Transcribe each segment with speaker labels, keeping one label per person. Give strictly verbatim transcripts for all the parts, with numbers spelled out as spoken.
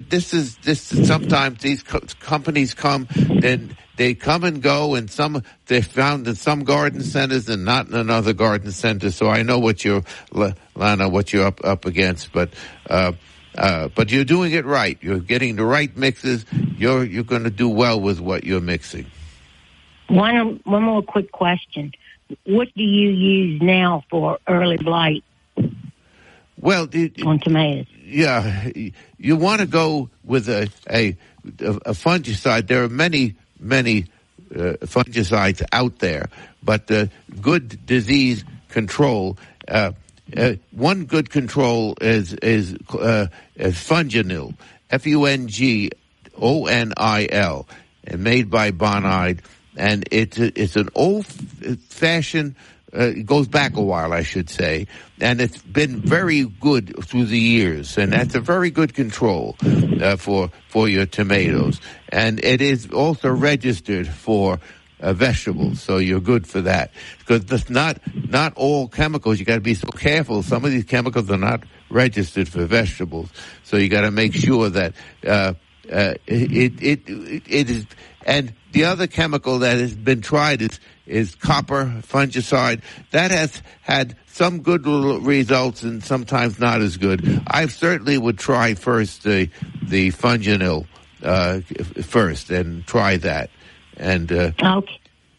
Speaker 1: this is this. Is, sometimes these co- companies come, then they come and go, and some they're found in some garden centers and not in another garden center. So I know what you're, Lana, what you're up up against, but. Uh, Uh, but you're doing it right. You're getting the right mixes. You're you're going to do well with what you're mixing.
Speaker 2: One one more quick question: what do you use now for early blight?
Speaker 1: Well, it,
Speaker 2: on tomatoes.
Speaker 1: Yeah, you want to go with a a, a fungicide. There are many many uh, fungicides out there, but the good disease control. Uh, Uh, one good control is is, uh, is Fungonil, F U N G O N I L, and made by Bonide, and it's a, it's an old-fashioned. Uh, it goes back a while, I should say, and it's been very good through the years, and that's a very good control uh, for for your tomatoes, and it is also registered for. Uh, vegetables, so you're good for that. Because that's not not all chemicals. You got to be so careful. Some of these chemicals are not registered for vegetables, so you got to make sure that uh, uh, it, it it it is. And the other chemical that has been tried is is copper fungicide. That has had some good results and sometimes not as good. I certainly would try first the the Fungonil uh, first and try that. And uh,
Speaker 2: okay.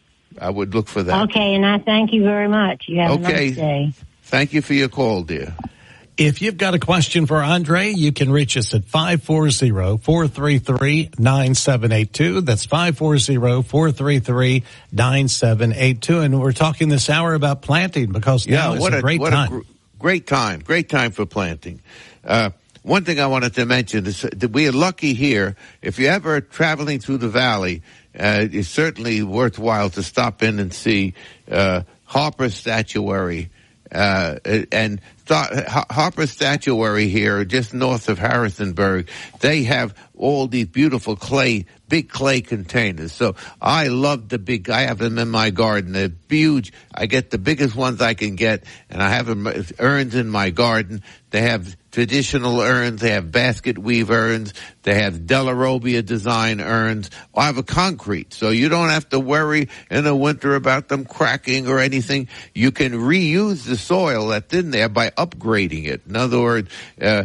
Speaker 1: I would look for that.
Speaker 2: Okay, and I thank you very much. You have
Speaker 1: okay.
Speaker 2: a nice day.
Speaker 1: Thank you for your call, dear.
Speaker 3: If you've got a question for Andre, you can reach us at five four zero, four three three, nine seven eight two. That's five four zero, four three three, nine seven eight two. And we're talking this hour about planting because
Speaker 1: yeah,
Speaker 3: now is
Speaker 1: what
Speaker 3: a,
Speaker 1: a
Speaker 3: great
Speaker 1: what
Speaker 3: time.
Speaker 1: A gr- great time. Great time for planting. Uh, one thing I wanted to mention is that we are lucky here. If you're ever traveling through the valley, uh, it's certainly worthwhile to stop in and see uh, Harper's Statuary. Uh, and th- Harper's Statuary here, just north of Harrisonburg, they have all these beautiful clay, big clay containers. So I love the big, I have them in my garden. They're huge. I get the biggest ones I can get, and I have them, urns in my garden. They have traditional urns. They have basket weave urns. They have Delarobia design urns. I have a concrete, so you don't have to worry in the winter about them cracking or anything. You can reuse the soil that's in there by upgrading it. In other words, uh,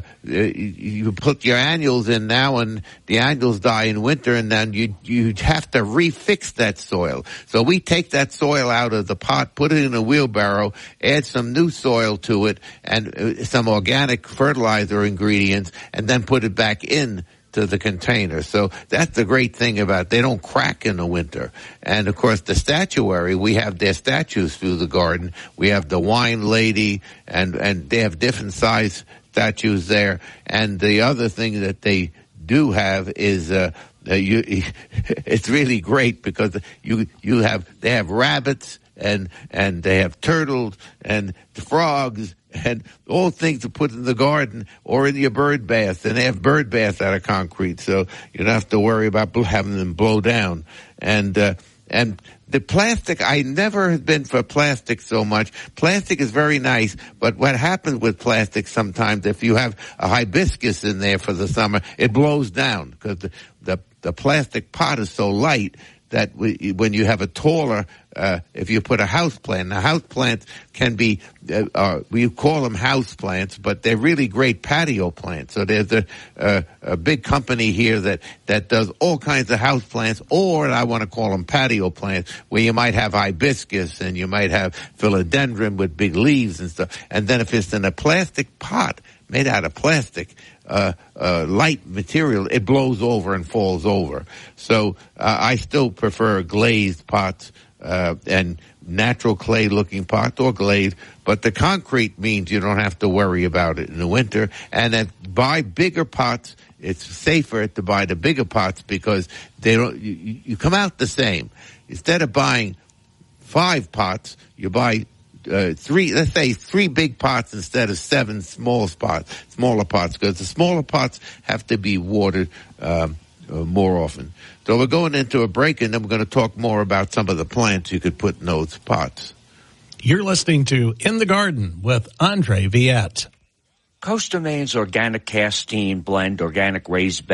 Speaker 1: you put your annuals in now, and the annuals die in winter, and then you you have to refix that soil. So we take that soil out of the pot, put it in a wheelbarrow, add some new soil to it, and uh, some organic fertilizer ingredients, and then put it back in to the container. So that's the great thing about it. They don't crack in the winter. And of course the statuary, we have their statues through the garden. We have the wine lady, and and they have different size statues there. And the other thing that they do have is uh, uh you it's really great because you you have they have rabbits and and they have turtles and frogs and all things to put in the garden or in your bird bath. And they have bird baths out of concrete, so you don't have to worry about having them blow down. And uh, and the plastic, I never have been for plastic so much. Plastic is very nice, but what happens with plastic sometimes, if you have a hibiscus in there for the summer, it blows down because the, the, the plastic pot is so light that we, when you have a taller, uh, if you put a house plant, now house plants can be, uh, uh, we call them house plants, but they're really great patio plants. So there's a, uh, a big company here that, that does all kinds of house plants, or I want to call them patio plants, where you might have hibiscus and you might have philodendron with big leaves and stuff. And then if it's in a plastic pot, made out of plastic, uh, uh, light material, it blows over and falls over. So, uh, I still prefer glazed pots, uh, and natural clay looking pots or glazed, but the concrete means you don't have to worry about it in the winter. And then buy bigger pots. It's safer to buy the bigger pots because they don't, you, you come out the same. Instead of buying five pots, you buy Uh, three, let's say three big pots instead of seven small pots, smaller pots, because the smaller pots have to be watered um, uh, more often. So we're going into a break, and then we're going to talk more about some of the plants you could put in those pots.
Speaker 3: You're listening to In the Garden with Andre Viette.
Speaker 4: Costa Maine's organic castine blend, organic raised bed